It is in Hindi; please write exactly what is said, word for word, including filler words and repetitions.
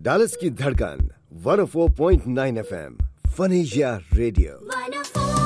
डालस की धड़कन one O four point nine F M फनेशिया radio.